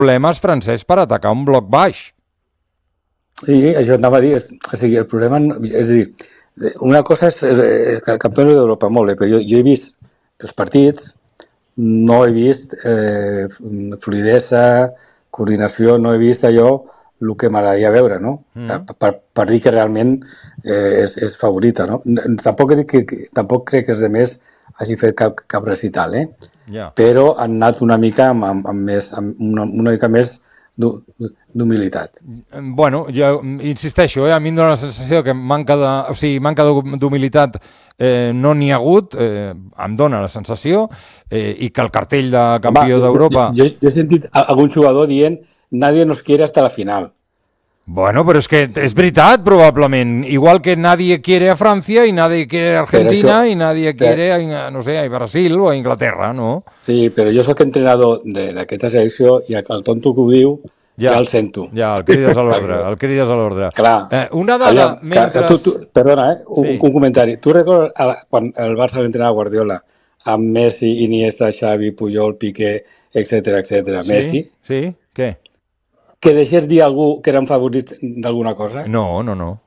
problemes, Francesc, per atacar un bloc baix. Sí, això anava a dir, o sigui, el problema, és a dir, una cosa és campions d'Europa, molt bé, però jo he vist els partits, no he vist fluidesa, coordinació, no he vist allò el que m'agradaria veure, no? Per dir que realment és favorita, no? Tampoc crec que els demés hagi fet cap recital, però han anat una mica amb una mica més d'humilitat. Bueno, jo insisteixo, a mi em dóna la sensació que manca d'humilitat no n'hi ha hagut, em dóna la sensació, i que el cartell de campió d'Europa... Jo he sentit algun jugador dient nadie nos quiere hasta la final. Bueno, però és que és veritat, probablement. Igual que nadie quiere a Francia i nadie quiere a Argentina i nadie quiere a, no sé, a Brasil o a Inglaterra, no? Sí, però jo sóc entrenador d'aquesta selecció i el tonto que ho diu ja el sento. Ja, el crides a l'ordre, Clar. Una dada, mentre... Perdona, un comentari. Tu recordes quan el Barça l'entrenava Guardiola amb Messi, Iniesta, Xavi, Puyol, Piqué, etc. Messi? Sí, què? Que deixés dir a algú que eren favorits d'alguna cosa? No.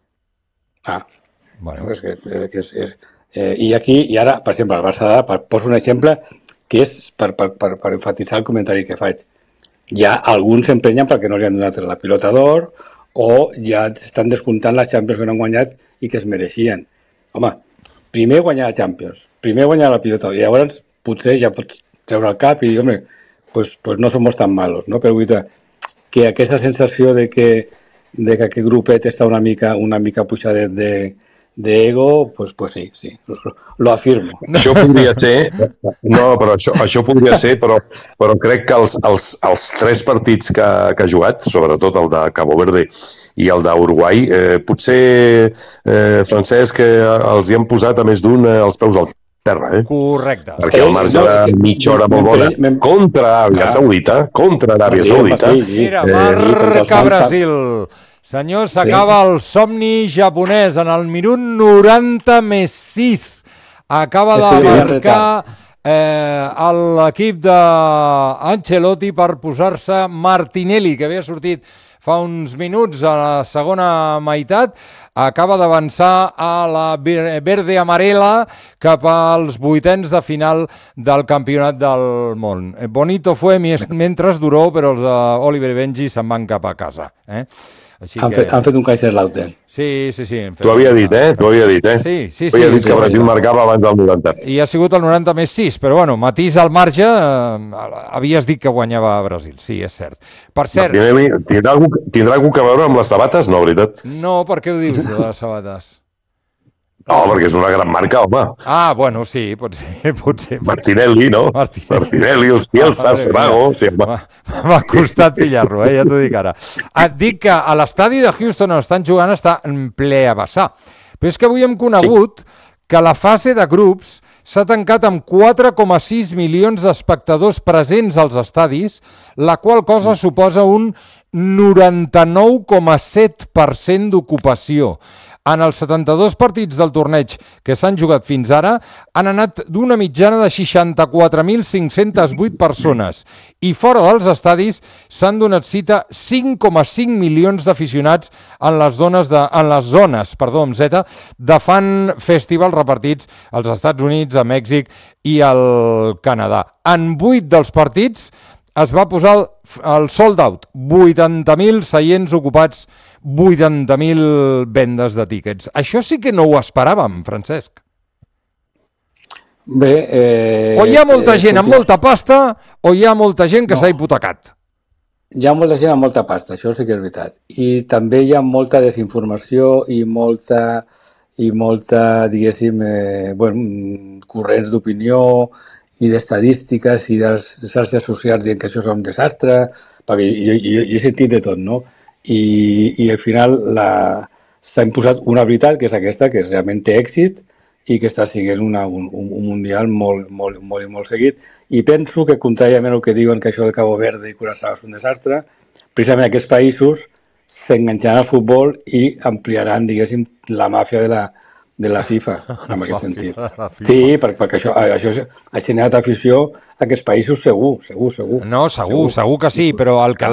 Bueno. I aquí, i ara, per exemple, el Barça poso un exemple que és per enfatitzar el comentari que faig. Ja alguns s'empenyen perquè no li han donat la pilota d'or o ja estan descomptant les Champions que no han guanyat i que es mereixien. Home, primer guanyar la Champions, primer guanyar la pilota d'or, i llavors potser ja pots treure el cap i dir, home, pues no somos tan malos, no? Però que aquesta sensació de que aquest grupet està una mica pujadet d'ego, pues sí, lo afirmo. Això podria ser, això podria ser, però crec que els 3 partits que ha jugat, sobretot el de Cabo Verde i el d'Uruguai, potser, Francesc, els hi han posat a més d'un els peus al terra, Correcte. Perquè al marge de mitja hora molt bona contra Aràbia Saudita. Mira, marca Brasil. Senyor, s'acaba el somni japonès en el minut 90 més 6. Acaba de marcar l'equip d'Ancelotti per posar-se Martinelli, que havia sortit fa uns minuts a la segona meitat, acaba d'avançar a la verde amarela cap als 8ens de final del campionat del món. Bonito fue mientras duró, però els d'Oliver Benji se'n van cap a casa. Han fet un Kaiserslautern. Sí. T'ho havia dit, Sí. Havia dit que Brasil marcava abans del 90. I ha sigut el 90 més 6, però bueno, matís al marge, havies dit que guanyava Brasil, sí, és cert. Per cert... Tindrà algú que veure amb les sabates? No, veritat. No, per què ho dius, de les sabates? No, perquè és una gran marca, home. Bueno, sí, potser. Martinelli, no? Martinelli, els Bielsa, Sebago... M'ha costat pillar-lo, ja t'ho dic ara. Et dic que a l'estadi de Houston on estan jugant està en ple a vessar. Però és que avui hem conegut que la fase de grups s'ha tancat amb 4,6 milions d'espectadors presents als estadis, la qual cosa suposa un 99,7% d'ocupació. En els 72 partits del torneig que s'han jugat fins ara, han anat d'una mitjana de 64.508 persones i fora dels estadis s'han donat cita 5,5 milions d'aficionats en les zones amb Z de Fan Festival repartits als Estats Units, a Mèxic i al Canadà. En 8 dels partits es va posar el sold out, 80.000 seients ocupats, 80.000 vendes de tíquets. Això sí que no ho esperàvem, Francesc. Bé... O hi ha molta gent amb molta pasta o hi ha molta gent que s'ha hipotecat. Hi ha molta gent amb molta pasta, això sí que és veritat. I també hi ha molta desinformació i molta diguéssim, corrents d'opinió i d'estadístiques i de les xarxes socials dient que això és un desastre, perquè jo he sentit de tot, no? I al final s'ha imposat una veritat, que és aquesta, que realment té èxit i que està sent un mundial molt seguit. I penso que, contràriament al que diuen que això de Cabo Verde i Curaçao és un desastre, precisament aquests països s'enganxaran al futbol i ampliaran, diguéssim, la màfia de la FIFA, en aquest sentit. La FIFA. Sí, perquè això ha generat afició a aquests països segur. No, segur que sí, però el que